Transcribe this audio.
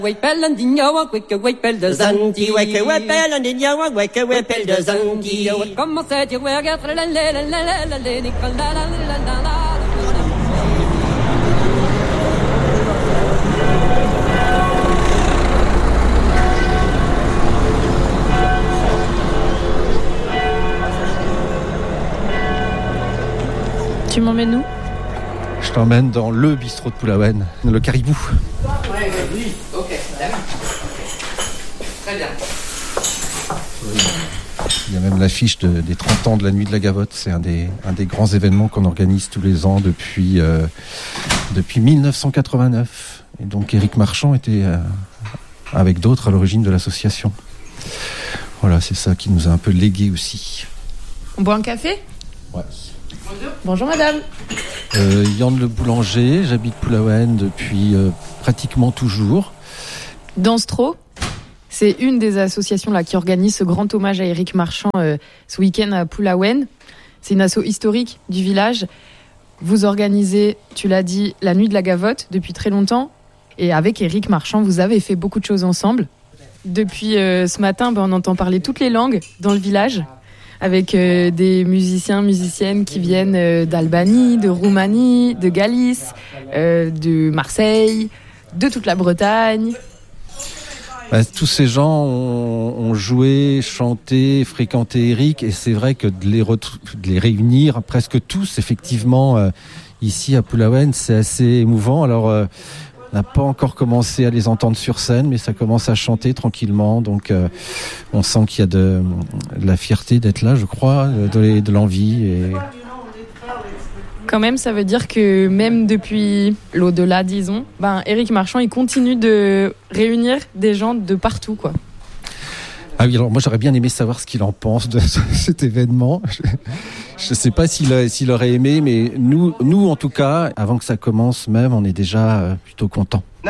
Tu m'emmènes où ? Je t'emmène dans le bistrot de Pulawen, le Caribou. Oui, ok, d'accord. Très bien. Il y a même l'affiche des 30 ans de la Nuit de la Gavotte. C'est un des grands événements qu'on organise tous les ans depuis 1989. Et donc Éric Marchand était avec d'autres à l'origine de l'association. Voilà, c'est ça qui nous a un peu légué aussi. On boit un café ? Ouais. Bonjour madame. Yann le boulanger, j'habite Pulawen depuis pratiquement toujours. Danstro, c'est une des associations là qui organise ce grand hommage à Éric Marchand ce week-end à Pulawen. C'est une asso historique du village. Vous organisez, tu l'as dit, la Nuit de la Gavotte depuis très longtemps. Et avec Éric Marchand, vous avez fait beaucoup de choses ensemble. Depuis ce matin, on entend parler toutes les langues dans le village, avec des musiciens, musiciennes qui viennent d'Albanie, de Roumanie, de Galice, de Marseille, de toute la Bretagne. Tous ces gens ont joué, chanté, fréquenté Éric, et c'est vrai que de les réunir presque tous, effectivement, ici à Pulawen, c'est assez émouvant. Alors, on n'a pas encore commencé à les entendre sur scène, mais ça commence à chanter tranquillement. Donc, on sent qu'il y a de la fierté d'être là, je crois, de l'envie. Et... Quand même, ça veut dire que même depuis l'au-delà, disons, Éric Marchand, il continue de réunir des gens de partout, quoi. Ah oui, alors moi j'aurais bien aimé savoir ce qu'il en pense de cet événement. Je ne sais pas s'il aurait aimé, mais nous en tout cas, avant que ça commence même, on est déjà plutôt contents.